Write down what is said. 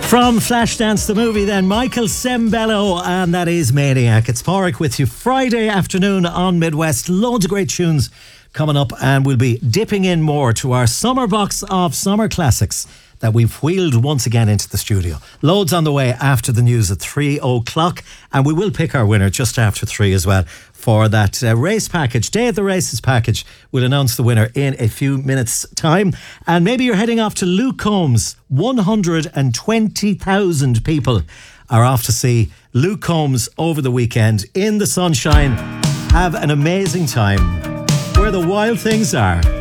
From Flashdance the movie then, Michael Sembello, and that is Maniac. It's Porrick with you Friday afternoon on Midwest. Loads of great tunes coming up, and we'll be dipping in more to our summer box of summer classics that we've wheeled once again into the studio. Loads on the way after the news at 3 o'clock, and we will pick our winner just after 3 as well for that race package, Day of the Races package. We'll announce the winner in a few minutes' time. And maybe you're heading off to Luke Combs. 120,000 people are off to see Luke Combs over the weekend in the sunshine. Have an amazing time where the wild things are.